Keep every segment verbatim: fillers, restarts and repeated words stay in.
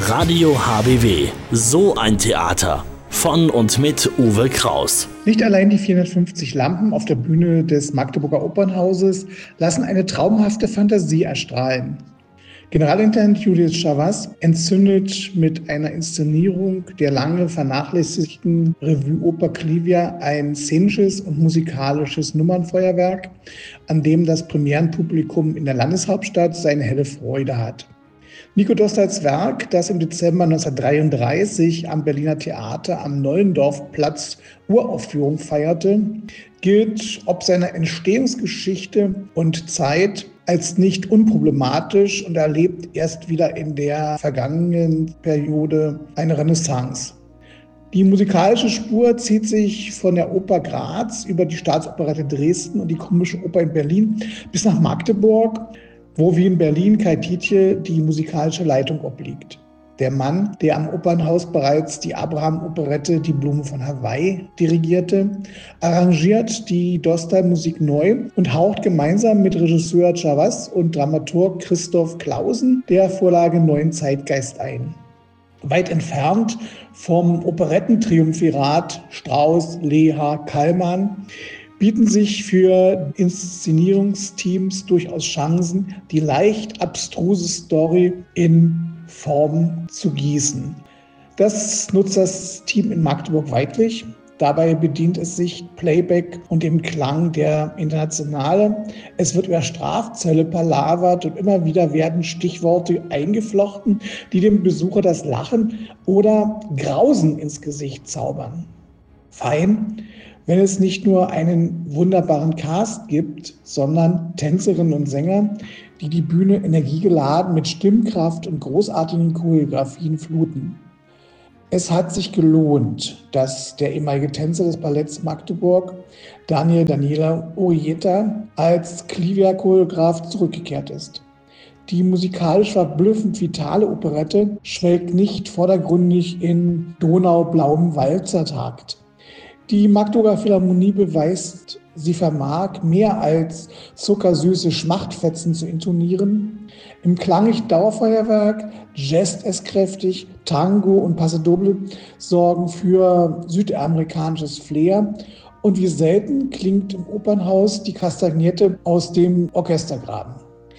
Radio H B W, so ein Theater. Von und mit Uwe Kraus. Nicht allein die vierhundertfünfzig Lampen auf der Bühne des Magdeburger Opernhauses lassen eine traumhafte Fantasie erstrahlen. Generalintendant Julius Chavas entzündet mit einer Inszenierung der lange vernachlässigten Revue-Oper Clivia ein szenisches und musikalisches Nummernfeuerwerk, an dem das Premierenpublikum in der Landeshauptstadt seine helle Freude hat. Nico Dostals Werk, das im Dezember neunzehnhundertdreiunddreißig am Berliner Theater am Neulendorfplatz Uraufführung feierte, gilt ob seiner Entstehungsgeschichte und Zeit als nicht unproblematisch und erlebt erst wieder in der vergangenen Periode eine Renaissance. Die musikalische Spur zieht sich von der Oper Graz über die Staatsoperette Dresden und die Komische Oper in Berlin bis nach Magdeburg, wo wie in Berlin Kai Tiedje die musikalische Leitung obliegt. Der Mann, der am Opernhaus bereits die Abraham-Operette Die Blume von Hawaii dirigierte, arrangiert die Dostal-Musik neu und haucht gemeinsam mit Regisseur Chavas und Dramaturg Christoph Clausen der Vorlage neuen Zeitgeist ein. Weit entfernt vom Operettentriumvirat Strauss, Leha, Kallmann bieten sich für Inszenierungsteams durchaus Chancen, die leicht abstruse Story in Form zu gießen. Das nutzt das Team in Magdeburg weidlich. Dabei bedient es sich Playback und dem Klang der Internationale. Es wird über Strafzölle palavert und immer wieder werden Stichworte eingeflochten, die dem Besucher das Lachen oder Grausen ins Gesicht zaubern. Fein, wenn es nicht nur einen wunderbaren Cast gibt, sondern Tänzerinnen und Sänger, die die Bühne energiegeladen mit Stimmkraft und großartigen Choreografien fluten. Es hat sich gelohnt, dass der ehemalige Tänzer des Balletts Magdeburg, Daniel Daniela Urieta, als Clivia-Choreograf zurückgekehrt ist. Die musikalisch verblüffend vitale Operette schwelgt nicht vordergründig in donaublauem Walzertakt. Die Magdeburger Philharmonie beweist, sie vermag mehr als zuckersüße Schmachtfetzen zu intonieren. Im klanglichen Dauerfeuerwerk jazzt es kräftig, Tango und Paso Doble sorgen für südamerikanisches Flair. Und wie selten klingt im Opernhaus die Kastagnette aus dem Orchestergraben.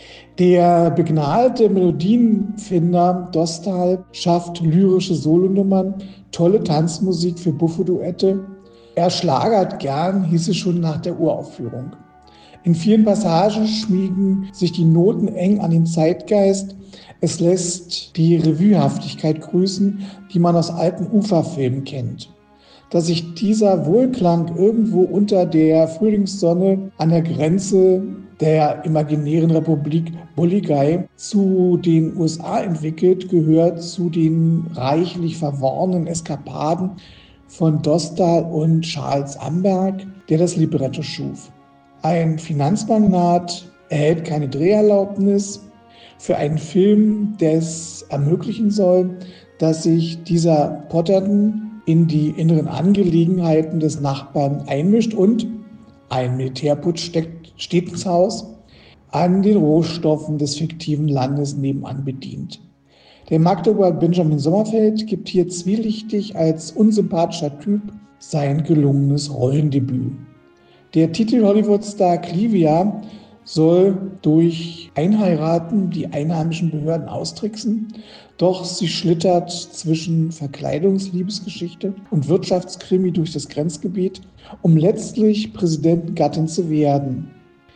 Der begnadete Melodienfinder Dostal schafft lyrische Solonummern, tolle Tanzmusik für Buffo-Duette. Er schlagert gern, hieß es schon nach der Uraufführung. In vielen Passagen schmiegen sich die Noten eng an den Zeitgeist. Es lässt die Revuehaftigkeit grüßen, die man aus alten Uferfilmen kennt. Dass sich dieser Wohlklang irgendwo unter der Frühlingssonne an der Grenze der imaginären Republik Bolligai zu den U S A entwickelt, gehört zu den reichlich verworrenen Eskapaden von Dostal und Charles Amberg, der das Libretto schuf. Ein Finanzmagnat erhält keine Dreherlaubnis für einen Film, der es ermöglichen soll, dass sich dieser Potterton in die inneren Angelegenheiten des Nachbarn einmischt und ein Militärputsch steckt, steht ins Haus, an den Rohstoffen des fiktiven Landes nebenan bedient. Der Magdeburger Benjamin Sommerfeld gibt hier zwielichtig als unsympathischer Typ sein gelungenes Rollendebüt. Der Titel-Hollywood-Star Clivia soll durch Einheiraten die einheimischen Behörden austricksen, doch sie schlittert zwischen Verkleidungsliebesgeschichte und Wirtschaftskrimi durch das Grenzgebiet, um letztlich Präsidentengattin zu werden.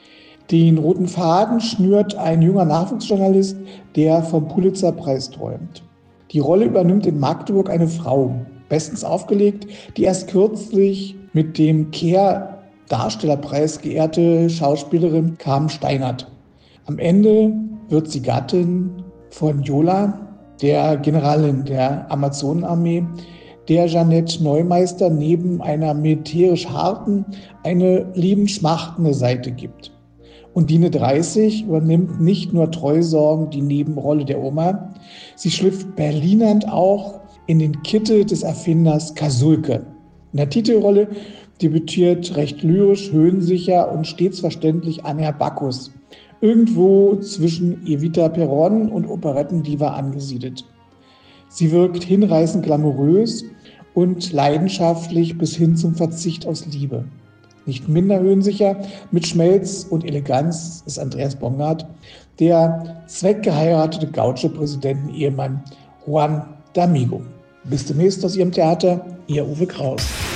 Den roten Faden schnürt ein junger Nachwuchsjournalist, der vom Pulitzerpreis träumt. Die Rolle übernimmt in Magdeburg eine Frau, bestens aufgelegt, die erst kürzlich mit dem Kehr-Darstellerpreis geehrte Schauspielerin Carmen Steinert. Am Ende wird sie Gattin von Yola, der Generalin der Amazonenarmee, der Jeanette Neumeister neben einer militärisch harten eine liebend-schmachtende Seite gibt. Und Dine dreißig übernimmt nicht nur treusorgend die Nebenrolle der Oma, sie schlüpft berlinernd auch in den Kittel des Erfinders Kasulke. In der Titelrolle debütiert recht lyrisch, höhensicher und stets verständlich Anja Bacchus, irgendwo zwischen Evita Peron und Operettendiva angesiedelt. Sie wirkt hinreißend glamourös und leidenschaftlich bis hin zum Verzicht aus Liebe. Nicht minder höhensicher mit Schmelz und Eleganz ist Andreas Bongard, der zweckgeheiratete Gaucho-Präsidenten-Ehemann Juan D'Amigo. Bis demnächst aus Ihrem Theater, Ihr Uwe Kraus.